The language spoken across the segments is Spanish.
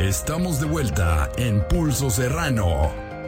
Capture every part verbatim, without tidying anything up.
Estamos de vuelta en Pulso Serrano.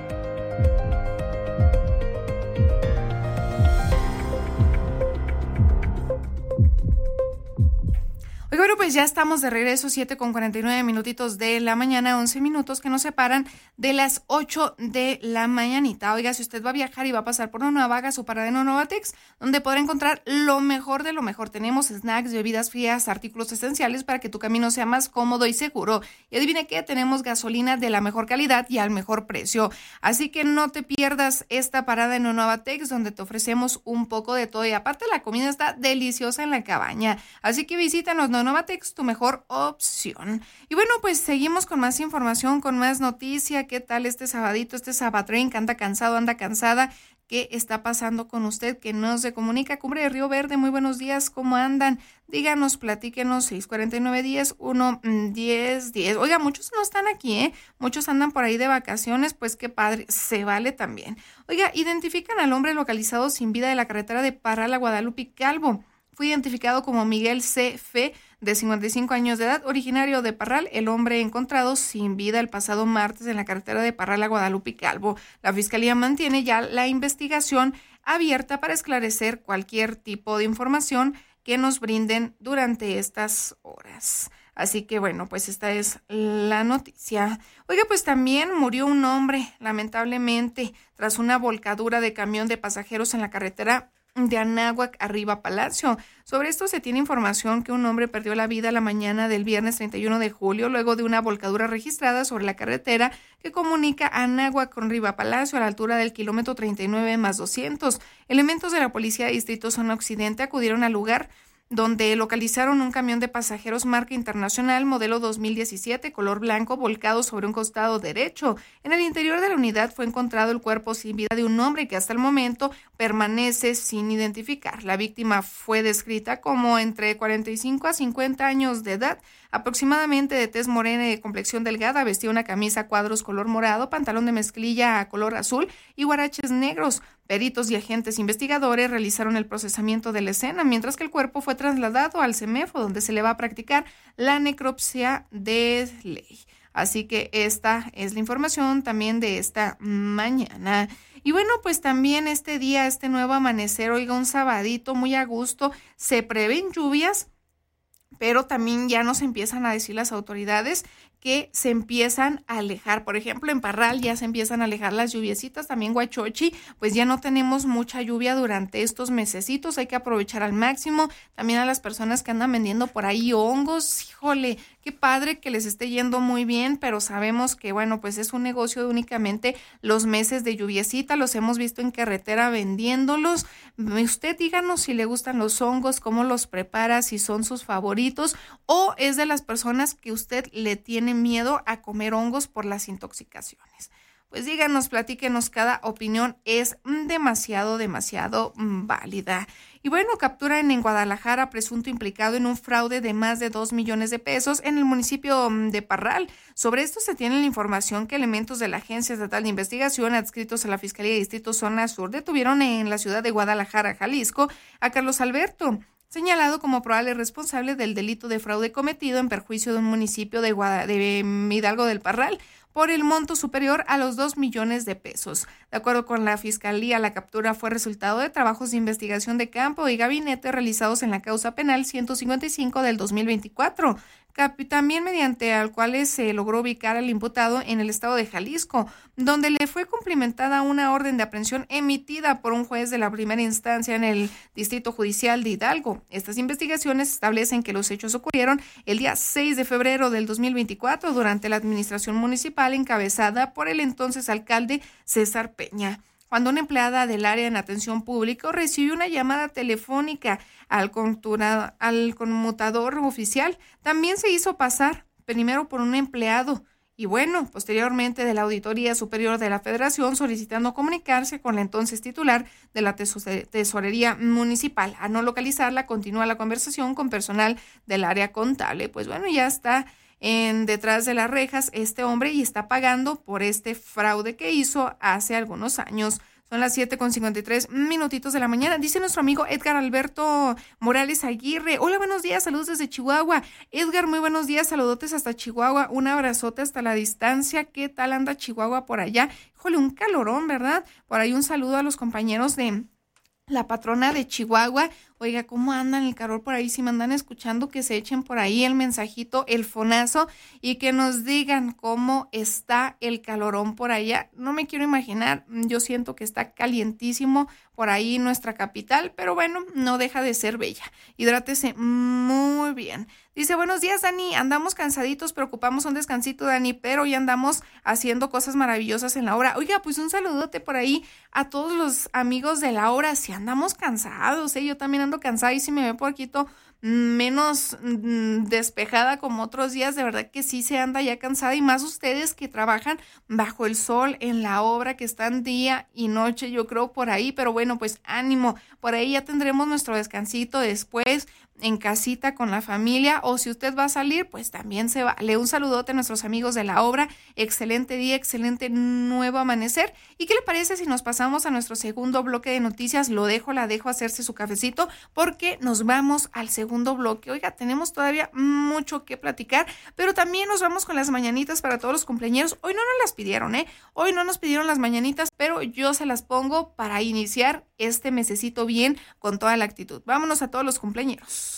Oye, bueno, pues ya estamos de regreso, siete con cuarenta y nueve minutitos de la mañana, once minutos que nos separan de las ocho de la mañanita. Oiga, si usted va a viajar y va a pasar por Nueva, haga su parada en Novatex, donde podrá encontrar lo mejor de lo mejor. Tenemos snacks, bebidas frías, artículos esenciales para que tu camino sea más cómodo y seguro. Y adivine qué, tenemos gasolina de la mejor calidad y al mejor precio. Así que no te pierdas esta parada en Novatex, donde te ofrecemos un poco de todo. Y aparte la comida está deliciosa en la cabaña. Así que visítanos, Novatex, tu mejor opción. Y bueno, pues seguimos con más información, con más noticia. ¿Qué tal este sabadito, este Sabadrink? ¿Anda cansado, anda cansada? ¿Qué está pasando con usted que no se comunica? Cumbre de Río Verde, muy buenos días, ¿cómo andan? Díganos, platíquenos, seis cuarenta y nueve diez, uno diez diez. Oiga, muchos no están aquí, ¿eh? Muchos andan por ahí de vacaciones, pues qué padre, se vale también. Oiga, identifican al hombre localizado sin vida de la carretera de Parral a Guadalupe Calvo. Fue identificado como Miguel C. F., de cincuenta y cinco años de edad, originario de Parral, el hombre encontrado sin vida el pasado martes en la carretera de Parral a Guadalupe Calvo. La Fiscalía mantiene ya la investigación abierta para esclarecer cualquier tipo de información que nos brinden durante estas horas. Así que bueno, pues esta es la noticia. Oiga, pues también murió un hombre, lamentablemente, tras una volcadura de camión de pasajeros en la carretera de Anáhuac Arriba Palacio. Sobre esto se tiene información que un hombre perdió la vida la mañana del viernes treinta y uno de julio luego de una volcadura registrada sobre la carretera que comunica Anáhuac con Riva Palacio a la altura del kilómetro treinta y nueve más doscientos. Elementos de la Policía de Distrito Zona Occidente acudieron al lugar, donde localizaron un camión de pasajeros marca internacional modelo dos mil diecisiete color blanco volcado sobre un costado derecho. En el interior de la unidad fue encontrado el cuerpo sin vida de un hombre que hasta el momento permanece sin identificar. La víctima fue descrita como entre cuarenta y cinco a cincuenta años de edad, aproximadamente de tez morena y de complexión delgada, vestía una camisa a cuadros color morado, pantalón de mezclilla a color azul y huaraches negros. Peritos y agentes investigadores realizaron el procesamiento de la escena, mientras que el cuerpo fue trasladado al CEMEFO, donde se le va a practicar la necropsia de ley. Así que esta es la información también de esta mañana. Y bueno, pues también este día, este nuevo amanecer, oiga, un sabadito muy a gusto, se prevén lluvias, pero también ya nos empiezan a decir las autoridades que se empiezan a alejar. Por ejemplo, en Parral ya se empiezan a alejar las lluviecitas, también Huachochi, pues ya no tenemos mucha lluvia durante estos mesecitos, hay que aprovechar al máximo. También a las personas que andan vendiendo por ahí hongos, híjole, qué padre que les esté yendo muy bien, pero sabemos que, bueno, pues es un negocio de únicamente los meses de lluviecita, los hemos visto en carretera vendiéndolos. Usted díganos si le gustan los hongos, cómo los prepara, si son sus favoritos, o es de las personas que usted le tiene miedo a comer hongos por las intoxicaciones. Pues díganos, platíquenos, cada opinión es demasiado, demasiado válida. Y bueno, capturan en Guadalajara presunto implicado en un fraude de más de dos millones de pesos en el municipio de Parral. Sobre esto se tiene la información que elementos de la Agencia Estatal de Investigación adscritos a la Fiscalía de Distrito Zona Sur detuvieron en la ciudad de Guadalajara, Jalisco, a Carlos Alberto, señalado como probable responsable del delito de fraude cometido en perjuicio de un municipio de, Guada- de Hidalgo del Parral por el monto superior a los dos millones de pesos. De acuerdo con la Fiscalía, la captura fue resultado de trabajos de investigación de campo y gabinete realizados en la causa penal ciento cincuenta y cinco del dos mil veinticuatro. También mediante al cual se logró ubicar al imputado en el estado de Jalisco, donde le fue cumplimentada una orden de aprehensión emitida por un juez de la primera instancia en el Distrito Judicial de Hidalgo. Estas investigaciones establecen que los hechos ocurrieron el día seis de febrero del dos mil veinticuatro durante la administración municipal encabezada por el entonces alcalde César Peña, cuando una empleada del área en atención pública recibió una llamada telefónica al, contura, al conmutador oficial. También se hizo pasar primero por un empleado y bueno, posteriormente de la Auditoría Superior de la Federación, solicitando comunicarse con la entonces titular de la Tesorería Municipal. A no localizarla, continúa la conversación con personal del área contable. Pues bueno, ya está en detrás de las rejas este hombre y está pagando por este fraude que hizo hace algunos años. Son las siete con cincuenta y tres minutitos de la mañana. Dice nuestro amigo Edgar Alberto Morales Aguirre. Hola, buenos días, saludos desde Chihuahua. Edgar, muy buenos días, saludotes hasta Chihuahua. Un abrazote hasta la distancia. ¿Qué tal anda Chihuahua por allá? Híjole, un calorón, ¿verdad? Por ahí un saludo a los compañeros de la patrona de Chihuahua. Oiga, ¿cómo andan el calor por ahí? Si me andan escuchando, que se echen por ahí el mensajito, el fonazo, y que nos digan cómo está el calorón por allá. No me quiero imaginar, yo siento que está calientísimo por ahí nuestra capital, pero bueno, no deja de ser bella. Hidrátese muy bien. Dice, buenos días, Dani, andamos cansaditos, preocupamos un descansito, Dani, pero ya andamos haciendo cosas maravillosas en la obra. Oiga, pues un saludote por ahí a todos los amigos de la obra. Si andamos cansados, ¿eh? Yo también ando cansada y si me ve un poquito menos mm, despejada como otros días, de verdad que sí se anda ya cansada, y más ustedes que trabajan bajo el sol en la obra, que están día y noche, yo creo por ahí, pero bueno, pues ánimo, por ahí ya tendremos nuestro descansito después en casita con la familia, o si usted va a salir, pues también se vale. Un saludote a nuestros amigos de la obra, excelente día, excelente nuevo amanecer. ¿Y qué le parece si nos pasamos a nuestro segundo bloque de noticias? Lo dejo, la dejo hacerse su cafecito, porque nos vamos al segundo bloque. Oiga, tenemos todavía mucho que platicar, pero también nos vamos con las mañanitas para todos los cumpleañeros. Hoy no nos las pidieron, ¿eh? Hoy no nos pidieron las mañanitas, pero yo se las pongo para iniciar este mesecito bien, con toda la actitud. Vámonos a todos los cumpleañeros.